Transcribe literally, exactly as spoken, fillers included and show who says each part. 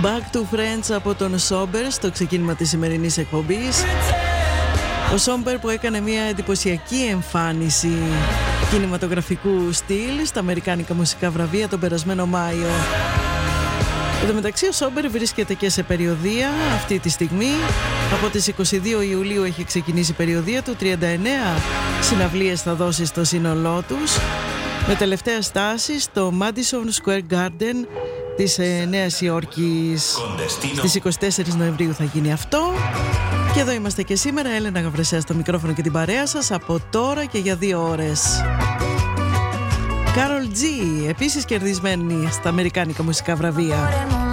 Speaker 1: Back to Friends από τον Somber στο ξεκίνημα της σημερινής εκπομπής. Ο Somber που έκανε μια εντυπωσιακή εμφάνιση κινηματογραφικού στυλ στα αμερικάνικα μουσικά βραβεία τον περασμένο Μάιο. Εν τω μεταξύ ο Somber βρίσκεται και σε περιοδεία αυτή τη στιγμή. Από τις είκοσι δύο Ιουλίου έχει ξεκινήσει η περιοδεία του, τριάντα εννέα συναυλίες θα δώσει στο σύνολό τους, με τελευταία στάση στο Madison Square Garden της ε, Νέας Υόρκης. Στις είκοσι τέσσερις Νοεμβρίου θα γίνει αυτό. Και εδώ είμαστε και σήμερα, Έλενα Γαβρεσέα στο μικρόφωνο και την παρέα σας από τώρα και για δύο ώρες. Karol G, επίσης κερδισμένη στα αμερικάνικα μουσικά βραβεία.